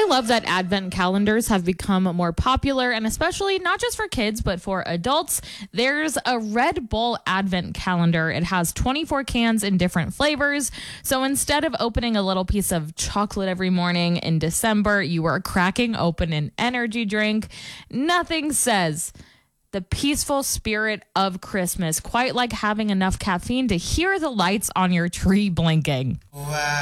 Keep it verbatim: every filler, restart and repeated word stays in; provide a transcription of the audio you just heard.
love that advent calendars have become more popular, and especially not just for kids, but for adults. There's a Red Bull advent calendar. It has twenty-four cans in different flavors. So instead of opening a little piece of chocolate every morning in December, you are cracking open an energy drink. Nothing says the peaceful spirit of Christmas quite like having enough caffeine to hear the lights on your tree blinking. Wow.